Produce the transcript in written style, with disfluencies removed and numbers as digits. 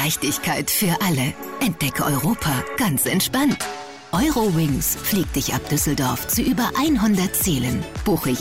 Leichtigkeit für alle. Entdecke Europa ganz entspannt. Eurowings fliegt dich ab Düsseldorf zu über 100 Zielen. Buche